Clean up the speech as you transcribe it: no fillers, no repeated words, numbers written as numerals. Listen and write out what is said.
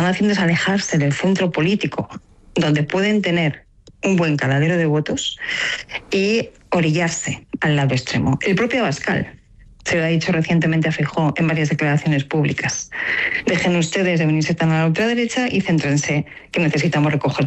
haciendo es alejarse del centro político, donde pueden tener un buen caladero de votos, y orillarse al lado extremo. El propio Abascal se lo ha dicho recientemente a Feijóo en varias declaraciones públicas. Dejen ustedes de venirse tan a la ultraderecha y céntrense que necesitamos recoger